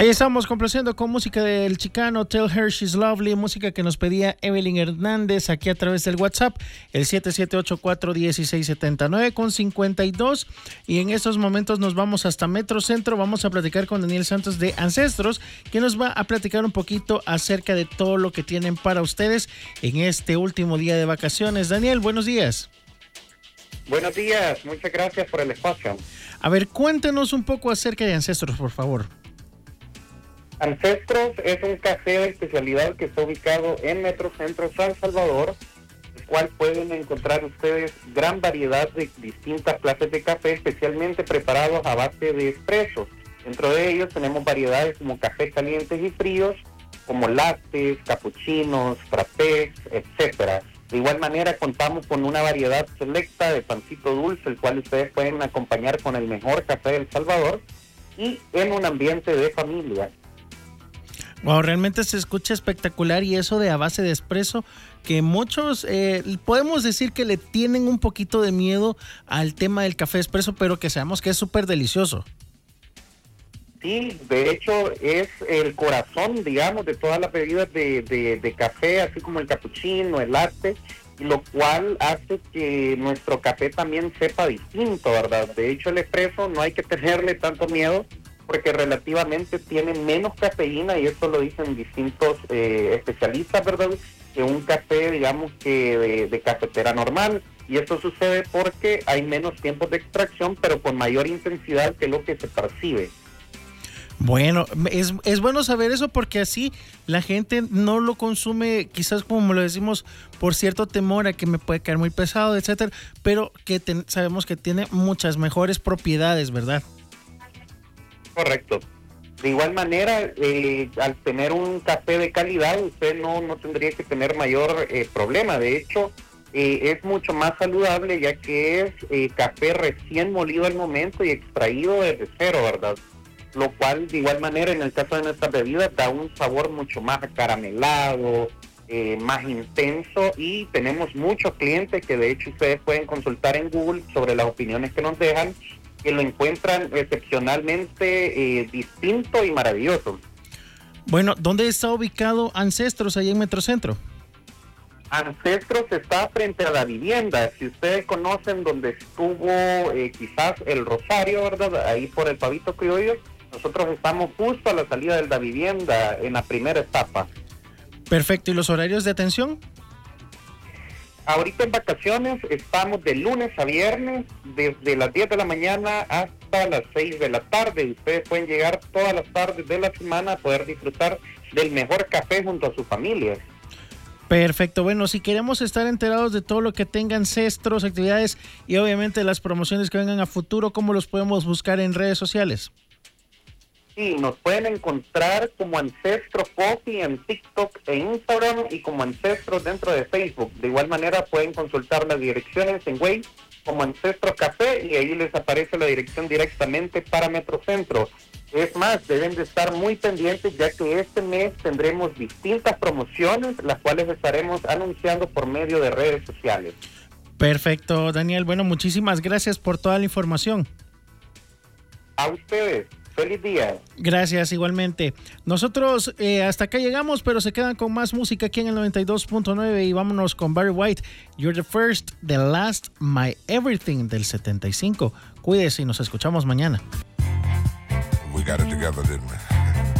Ahí estamos complaciendo con música del Chicano, Tell Her She's Lovely, música que nos pedía Evelyn Hernández aquí a través del WhatsApp, el 77841679 con 52. Y en estos momentos nos vamos hasta Metro Centro, vamos a platicar con Daniel Santos de Ancestros, que nos va a platicar un poquito acerca de todo lo que tienen para ustedes en este último día de vacaciones. Daniel, buenos días. Buenos días, muchas gracias por el espacio. A ver, cuéntenos un poco acerca de Ancestros, por favor. Ancestros es un café de especialidad que está ubicado en Metro Centro San Salvador, el cual pueden encontrar ustedes gran variedad de distintas clases de café, especialmente preparados a base de expresos. Dentro de ellos tenemos variedades como cafés calientes y fríos, como lattes, capuchinos, frappés, etcétera. De igual manera contamos con una variedad selecta de pancito dulce, el cual ustedes pueden acompañar con el mejor café del Salvador y en un ambiente de familia. Wow, realmente se escucha espectacular, y eso de a base de espresso, que muchos podemos decir que le tienen un poquito de miedo al tema del café espresso, pero que sabemos que es súper delicioso. Sí, de hecho es el corazón, digamos, de todas las bebidas de café, así como el capuchino, el latte, lo cual hace que nuestro café también sepa distinto, ¿verdad? De hecho, el espresso no hay que tenerle tanto miedo, porque relativamente tiene menos cafeína, y eso lo dicen distintos especialistas, ¿verdad? Que un café, digamos, que de cafetera normal. Y esto sucede porque hay menos tiempos de extracción, pero con mayor intensidad que lo que se percibe. Bueno, es bueno saber eso, porque así la gente no lo consume, quizás como lo decimos, por cierto temor a que me puede caer muy pesado, etcétera, pero que sabemos que tiene muchas mejores propiedades, ¿verdad? Correcto. De igual manera, al tener un café de calidad, usted no tendría que tener mayor problema. De hecho, es mucho más saludable, ya que es café recién molido al momento y extraído desde cero, ¿verdad? Lo cual, de igual manera, en el caso de nuestras bebidas, da un sabor mucho más acaramelado, más intenso, y tenemos muchos clientes que de hecho ustedes pueden consultar en Google sobre las opiniones que nos dejan, que lo encuentran excepcionalmente distinto y maravilloso. Bueno, ¿dónde está ubicado Ancestros ahí en Metrocentro? Ancestros está frente a la vivienda. Si ustedes conocen donde estuvo quizás el Rosario, ¿verdad? Ahí por el Pavito Criollo, nosotros estamos justo a la salida de la vivienda, en la primera etapa. Perfecto, ¿y los horarios de atención? Ahorita en vacaciones estamos de lunes a viernes, desde las 10 de la mañana hasta las 6 de la tarde. Ustedes pueden llegar todas las tardes de la semana a poder disfrutar del mejor café junto a su familia. Perfecto, bueno, si queremos estar enterados de todo lo que tenga Ancestros, actividades y obviamente las promociones que vengan a futuro, ¿cómo los podemos buscar en redes sociales? Sí, nos pueden encontrar como Ancestro Coffee en TikTok e Instagram, y como Ancestros dentro de Facebook. De igual manera pueden consultar las direcciones en Waze como Ancestro Café, y ahí les aparece la dirección directamente para Metrocentro. Es más, deben de estar muy pendientes, ya que este mes tendremos distintas promociones, las cuales estaremos anunciando por medio de redes sociales. Perfecto, Daniel. Bueno, muchísimas gracias por toda la información. A ustedes. Feliz día. Gracias, igualmente. Nosotros hasta acá llegamos, pero se quedan con más música aquí en el 92.9 y vámonos con Barry White. You're the first, the last, my everything del 75. Cuídese y nos escuchamos mañana. We got it together, didn't we?